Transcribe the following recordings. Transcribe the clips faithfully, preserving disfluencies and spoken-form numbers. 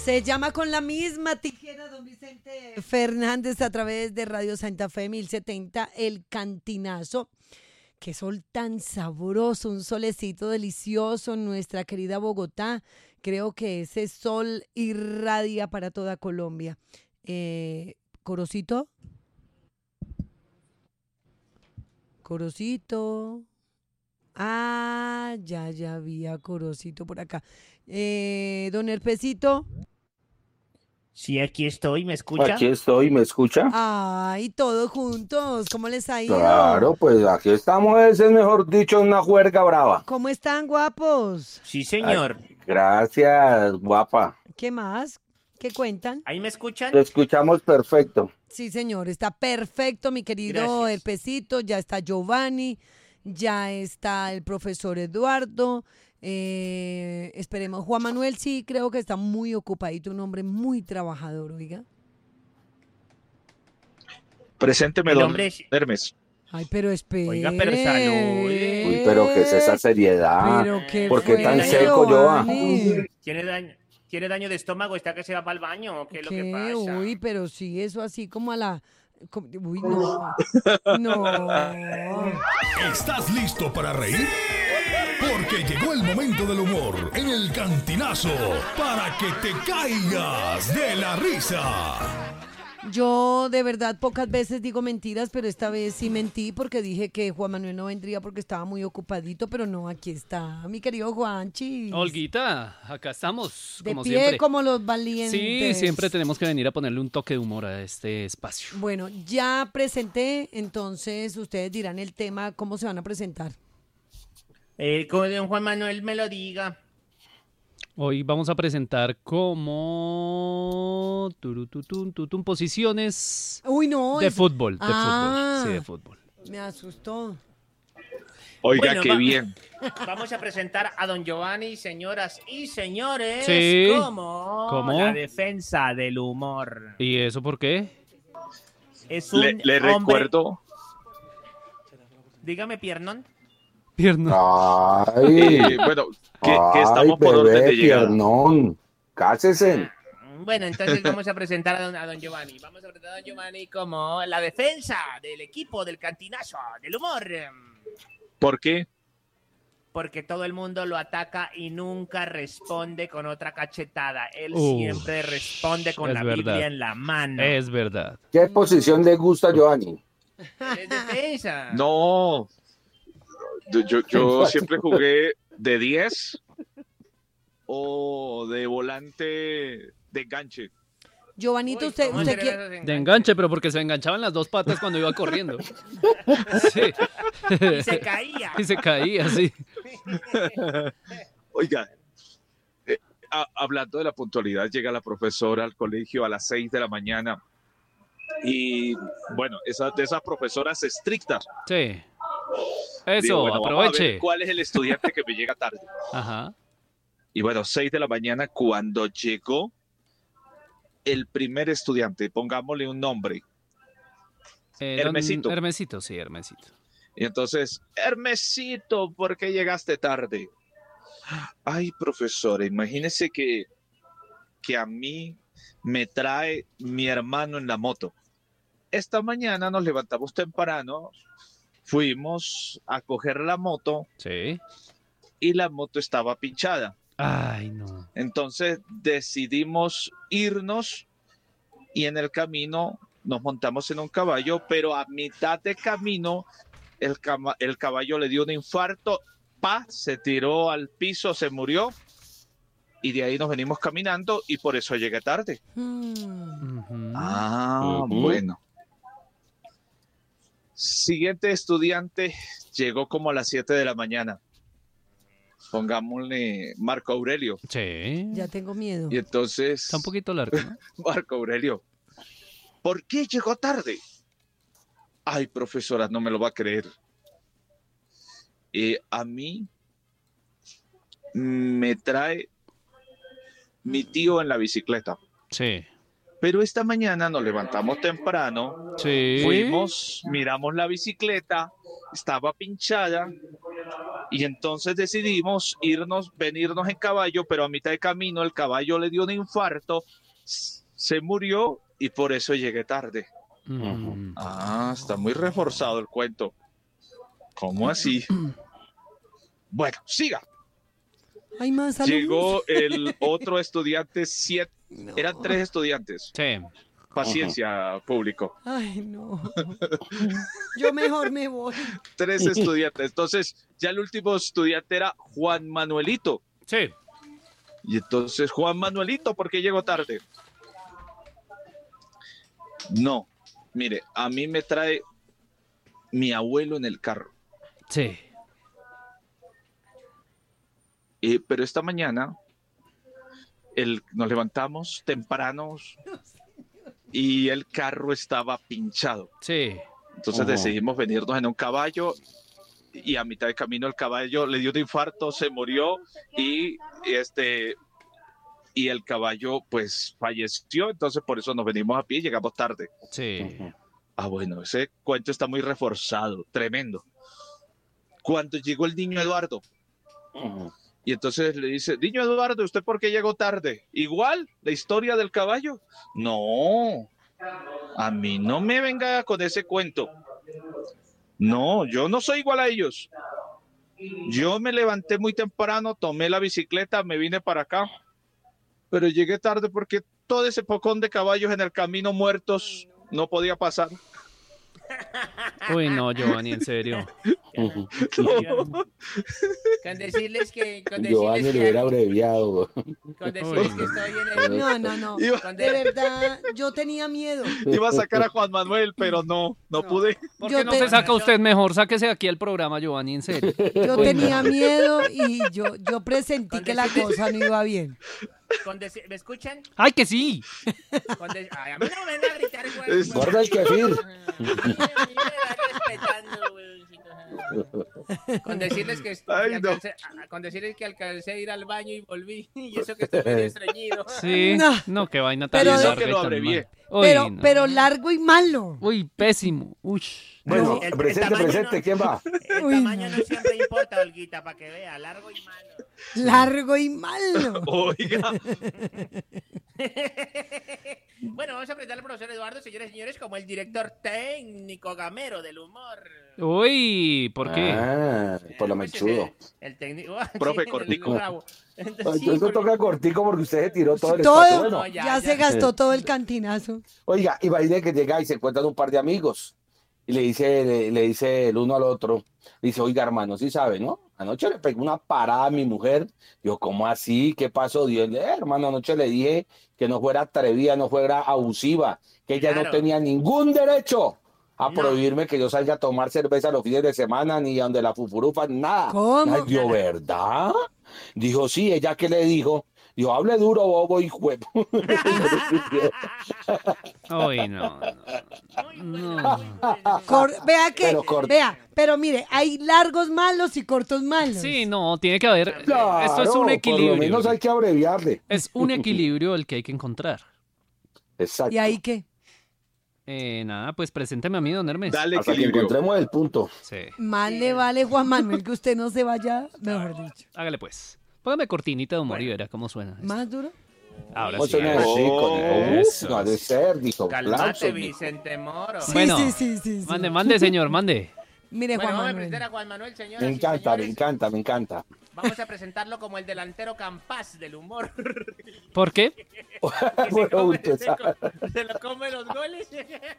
Se llama Con la misma tijera, don Vicente Fernández, a través de Radio Santa Fe mil setenta, El Cantinazo. Qué sol tan sabroso, un solecito delicioso en nuestra querida Bogotá. Creo que ese sol irradia para toda Colombia. Eh, ¿Corocito? Corocito. Ah, ya, ya había Corocito por acá. Eh, don Herpecito. Sí, aquí estoy, ¿me escucha? Aquí estoy, ¿me escucha? Ay, todos juntos, ¿cómo les ha ido? Claro, pues aquí estamos, ese es mejor dicho, una juerga brava. ¿Cómo están, guapos? Sí, señor. Ay, gracias, guapa. ¿Qué más? ¿Qué cuentan? ¿Ahí me escuchan? Te escuchamos perfecto. Sí, señor, está perfecto, mi querido Gracias. Herpecito, ya está Giovanni, ya está el profesor Eduardo, eh, esperemos, Juan Manuel sí creo que está muy ocupadito, un hombre muy trabajador, oiga. Presénteme, El don hombre es- Hermes. Ay, pero espere. Oiga, pero salude. Uy, pero ¿qué es esa seriedad? Pero qué ¿Por qué fue, tan seco, Giovanni? ¿Tiene daño, ¿Tiene daño de estómago? ¿Está que se va para el baño? ¿Qué es lo que ¿Qué? pasa? Uy, pero sí, eso así como a la... como- Uy, no. No. ¿Estás listo para reír? Porque llegó el momento del humor en El Cantinazo para que te caigas de la risa. Yo de verdad pocas veces digo mentiras, pero esta vez sí mentí porque dije que Juan Manuel no vendría porque estaba muy ocupadito, pero no, aquí está mi querido Juanchi. Olguita, acá estamos, De como pie siempre. como los valientes. Sí, siempre tenemos que venir a ponerle un toque de humor a este espacio. Bueno, ya presenté, entonces ustedes dirán el tema, cómo se van a presentar. Eh, como don Juan Manuel me lo diga. Hoy vamos a presentar como turututun, tutun, posiciones Uy, no. de es- fútbol, de Ah. fútbol, sí, de fútbol. Me asustó. Oiga, Bueno, qué va- bien. Vamos a presentar a don Giovanni, señoras y señores, Sí. como ¿Cómo? la defensa del humor. ¿Y eso por qué? Es un Le, le hombre... recuerdo. Dígame, piernón. Pierna. Ay, eh, bueno, que, que ay, estamos por orden bebé, de llegada. piernón. Cácese. Bueno, entonces vamos a presentar a don, a don Giovanni. Vamos a presentar a don Giovanni como la defensa del equipo del Cantinazo, del humor. ¿Por qué? Porque todo el mundo lo ataca y nunca responde con otra cachetada. Él Uf, siempre responde con es la verdad. Biblia en la mano. Es verdad. ¿Qué posición le gusta a Giovanni? Él es defensa. No. Yo, yo siempre jugué de diez o de volante de enganche. Giovanito, Uy, usted, ¿cómo usted sería quiere... eso de De enganche? enganche, pero porque se enganchaban las dos patas cuando iba corriendo. Sí. Y se caía. Y se caía, sí. Oiga, eh, a- hablando de la puntualidad, llega la profesora al colegio a las seis de la mañana. Y bueno, esas de esas profesoras estrictas. Sí. Digo, Eso, bueno, vamos a ver aproveche. ¿cuál es el estudiante que me llega tarde? Ajá. Y bueno, seis de la mañana, cuando llegó el primer estudiante, pongámosle un nombre. Eh, don Hermesito. Hermesito, sí, Hermesito. Y entonces, Hermesito, ¿por qué llegaste tarde? Ay, profesora, imagínese que, que a mí me trae mi hermano en la moto. Esta mañana nos levantamos temprano, fuimos a coger la moto Sí. y la moto estaba pinchada. Ay, no. Entonces decidimos irnos y en el camino nos montamos en un caballo, pero a mitad de camino el, cama- el caballo le dio un infarto, pa, se tiró al piso, se murió y de ahí nos venimos caminando y por eso llegué tarde. Hmm. Ujú. Ah, Ujú. bueno. Siguiente estudiante llegó como a las siete de la mañana. Pongámosle Marco Aurelio. Sí. Ya tengo miedo. Y entonces, Está un poquito largo, ¿no? Marco Aurelio, ¿por qué llegó tarde? Ay, profesora, no me lo va a creer. Eh, a mí me trae mi tío en la bicicleta. Sí. Pero esta mañana nos levantamos temprano, Sí. fuimos, miramos la bicicleta, estaba pinchada Y entonces decidimos irnos, venirnos en caballo, pero a mitad de camino el caballo le dio un infarto, se murió y por eso llegué tarde. Mm. Ah, está muy reforzado el cuento. ¿Cómo así? Bueno, siga. Hay más alumnos. Llegó el otro estudiante, siete, No. eran tres estudiantes. Sí. Paciencia, público. Ay, no. Yo mejor me voy. Tres estudiantes. Entonces, ya el último estudiante era Juan Manuelito. Sí. Y entonces, Juan Manuelito, ¿por qué llegó tarde? No, mire, a mí me trae mi abuelo en el carro. Sí. Eh, pero esta mañana el, nos levantamos tempranos y el carro estaba pinchado. Sí. Entonces Ujú. decidimos venirnos en un caballo y a mitad de camino el caballo le dio un infarto, se murió y, y este y el caballo pues falleció. Entonces por eso nos venimos a pie y llegamos tarde. Sí. Ah, bueno, ese cuento está muy reforzado, tremendo. Cuando llegó el niño Eduardo, Ujú. y entonces le dice, niño Eduardo, ¿usted por qué llegó tarde? Igual, la historia del caballo. No, a mí no me venga con ese cuento. No, yo no soy igual a ellos. Yo me levanté muy temprano, tomé la bicicleta, me vine para acá, pero llegué tarde porque todo ese pocón de caballos en el camino muertos no podía pasar. Uy, no, Giovanni, en serio. Ujú. Con decirles que, con Giovanni decirles lo hubiera que, abreviado. con decirles que estoy en el... No, no, no. Iba, con De de- verdad, yo tenía miedo. iba a sacar a Juan Manuel, pero no, no, No. pude. ¿Por Yo qué no te- se saca usted mejor? Sáquese de aquí el programa, Giovanni, en serio. Yo tenía miedo y yo, yo presentí Con que la decirles- cosa no iba bien. con deci- ¿Me escuchan? ¡Ay, que sí! Con de- Ay, a mí no me venga a gritar, güey. Es- Guarda el kefir. A mí me va respetando, güey. Con decirles que, Ay, que no. alcancé, a- con decirles que alcancé a ir al baño y volví. Y eso que estoy medio estreñido. Sí. No. No, qué vaina tan Pero- larga Eso que y lo tan abrevié. mal. Uy, Pero, no. pero largo y malo. Uy, pésimo. Uy. Bueno, El- el presente, tamaño presente, no- ¿quién va? El Uy, tamaño no. no siempre importa, Olguita, para que vea. Largo y malo. Largo y malo. Oiga, Bueno, vamos a presentar al profesor Eduardo, señores y señores, como el director técnico gamero del humor. Uy, ¿por qué? Ah, por la Pues es mechudo. El, el técnico. Profe, el- cortico. el bravo. Entonces, Ay, sí, Eso porque- toca cortico porque usted se tiró todo el Todo. espacio. Bueno, No, Ya, ya, se ya. gastó todo el cantinazo. oiga, imagine que llega y se encuentran un par de amigos y le dice, le, le dice el uno al otro, dice, oiga, hermano, sí sabe, ¿no? Anoche le pegó una parada a mi mujer. Yo, ¿cómo así? ¿Qué pasó? Dios, eh, hermano, anoche le dije que no fuera atrevida, no fuera abusiva, que ella no Claro. tenía ningún derecho a No. prohibirme que yo salga a tomar cerveza los fines de semana, ni a donde la fufurufa, nada. ¿Cómo? Ay, Dios, ¿verdad? Dijo, sí, ella que le dijo, dijo, hable duro, bobo y juego. Uy, no, no. Muy bueno, No. muy bueno. Cor- vea que, Pero corto. vea, pero mire, hay largos malos y cortos malos. Sí, no, tiene que haber. Claro, Esto es un Por lo equilibrio. menos hay que abreviarle. Es un equilibrio el que hay que encontrar. Exacto. ¿Y ahí qué? Eh, nada, pues presénteme a mí, don Hermes. dale Hasta que equilibrio. encontremos el punto. Sí, Más le vale, Juan Manuel, que usted no se vaya, mejor dicho. hágale pues. Póngame cortinita de humor y verá cómo suena. esto. ¿Más duro? Ahora ¿Cómo sí. suena así? Con- Eso. Uf, no ha de ser, dijo. Calmate, Aplausos, dijo. Vicente Moro. Sí, Bueno, sí, sí, sí, sí. Mande, mande, señor, mande. Mire, Bueno, Juan vamos a Manuel. presentar a Juan Manuel, señoras Me y encanta, me señores. encanta, me encanta. Vamos a presentarlo como el delantero Campás del humor. ¿Por qué? Que se, Bueno, come, usted se, sabe. co- se lo come los goles.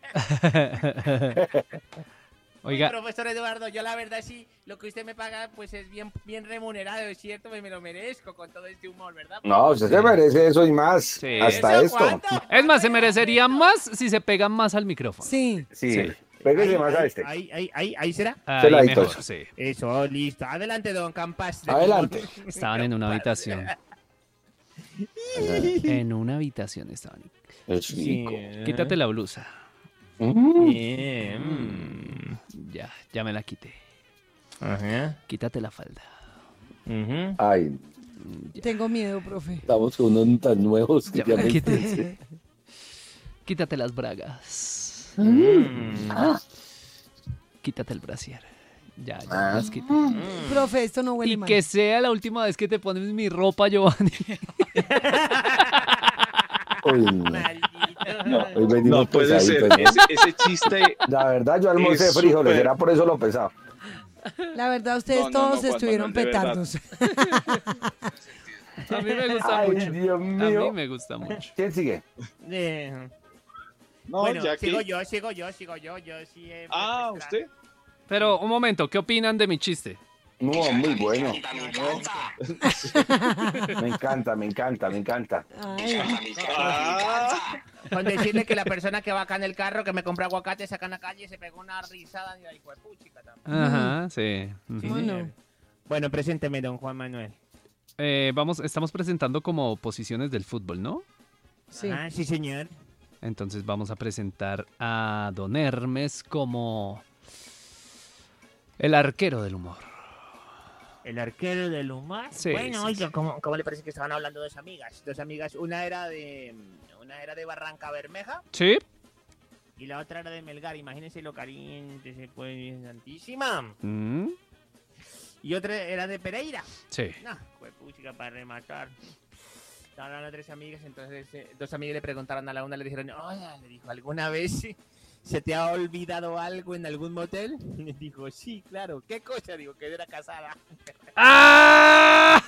Oiga, Profesor Eduardo, yo la verdad sí, lo que usted me paga pues es bien, bien remunerado, es cierto, me, me lo merezco con todo este humor, ¿verdad? No, usted se merece eso y más. Sí. Hasta ¿Eso esto. cuánto? es más, se merecería más si se pegan más al micrófono. Sí. Sí. Sí. Pégese Ahí, más a ahí, este. Ahí, ahí, ahí, ahí será. Ahí Celaditos. mejor, sí. Eso, listo. Adelante, don Campás. del Adelante. humor. Estaban en una habitación. En una habitación estaban. Es rico. Quítate la blusa. Mm. Bien. Mm, ya, ya me la quité. Ajá. Quítate la falda. Ujú. Ay, Mm, ya, Tengo miedo, profe. estamos con unos tan nuevos que ya ya me la me... quité. Quítate las bragas. Mm. Ah, Quítate el brasier. Ya, ya. Ah. es que- Profe, esto no huele Y mal. que sea la última vez que te pones mi ropa, Giovanni. Uy, no. Maldito. Hoy venimos No puede ser. pesaditos, ¿no? Ese, ese chiste. La verdad, yo almorcé Es frijoles, súper. era por eso lo pesado. La verdad, ustedes No, no, todos no, Juan estuvieron Manuel, de verdad. petardos. A mí me gusta Ay, mucho. Dios A mí mío. me gusta mucho. ¿Quién sigue? Eh, No, bueno, ya que. sigo yo, sigo yo, sigo yo, yo sí he- Ah, pues, usted. Pero, un momento, ¿qué opinan de mi chiste? No, muy bueno. Me encanta, me encanta, me encanta. Ay, Ah, Con decirle que la persona que va acá en el carro, que me compró aguacate, saca en la calle y se pegó una risada y ahí fue puchica también. Ajá, sí. Ujú. bueno. Bueno, presénteme, don Juan Manuel. Eh, vamos, estamos presentando como posiciones del fútbol, ¿no? Sí. Ah, sí, señor. Entonces vamos a presentar a Don Hermes como el arquero del humor. El arquero del humor. Sí, Bueno, sí, oiga, sí. ¿cómo, cómo le parece que estaban hablando dos amigas? Dos amigas, una era de una era de Barranca Bermeja ¿Sí? y la otra era de Melgar. Imagínense lo caliente, se puede santísima. Mm, Y otra era de Pereira. sí. No, fue puchica para rematar. Estaban hablando tres amigas, entonces eh, dos amigas le preguntaron a la una, le dijeron, oye, le dijo, ¿alguna vez se te ha olvidado algo en algún motel? Y le dijo, sí, claro. ¿Qué cosa? Digo, que era casada. ¡Ah!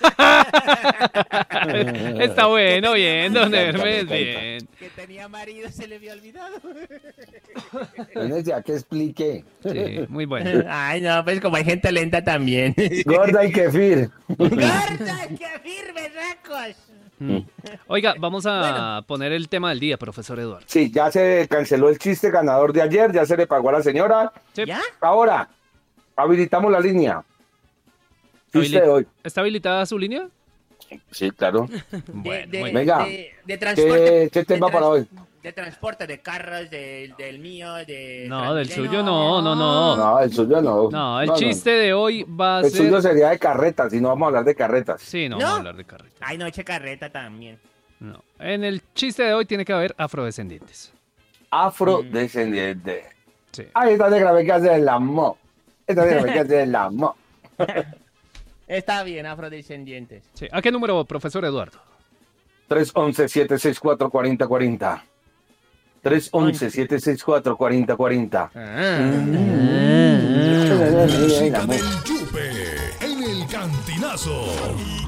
Está bueno, bien, Don Me encanta, me Hermes, encanta. bien. Que tenía marido, se le había olvidado. Tienes ya que explique. Sí, muy bueno. Ay, no, pues como hay gente lenta también. Gorda y kefir. ¡Gorda, que firme, racos! Mm. Oiga, vamos a poner el tema del día, profesor Eduardo. Sí, ya se canceló el chiste ganador de ayer, ya se le pagó a la señora. Sí. ¿Ya? Ahora, habilitamos la línea. Chiste Habili- de hoy. ¿Está habilitada su línea? Sí, claro. Bueno, de, muy de- bien. Venga. de, de transporte. ¿Qué, qué tema de para trans- hoy? De transporte, de carros, de- del mío, de... No, del Transmilenio. suyo no, no, no. No, el suyo no. No, el chiste de hoy va a El ser... suyo sería de carretas, y no vamos a hablar de carretas. Sí, no, ¿No? vamos a hablar de carreta. Ay, no, eche carreta también. No. En el chiste de hoy tiene que haber afrodescendientes. Afrodescendiente. Sí. Ay, esta negra me que hacer el amor. Esta negra me que hacer el amor. Está bien, afrodescendientes. Sí. ¿A qué número, profesor Eduardo? tres once, siete seis cuatro, cuatro cero cuatro cero. tres once, siete seis cuatro, cuatro cero cuatro cero. Música del Yupe en el Cantinazo.